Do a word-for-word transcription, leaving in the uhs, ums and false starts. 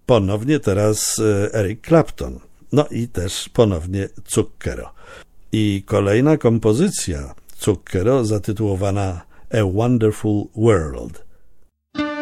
ponownie teraz Eric Clapton. No i też ponownie Zucchero. I kolejna kompozycja Zucchero zatytułowana A Wonderful World.